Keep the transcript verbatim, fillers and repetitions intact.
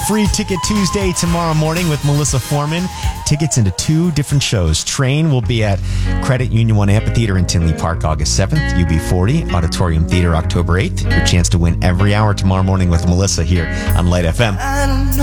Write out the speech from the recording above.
Free Ticket Tuesday tomorrow morning with Melissa Foreman. Tickets into two different shows. Train will be at Credit Union One Amphitheater in Tinley Park August seventh. U B forty, Auditorium Theater October eighth. Your chance to win every hour tomorrow morning with Melissa here on Light F M.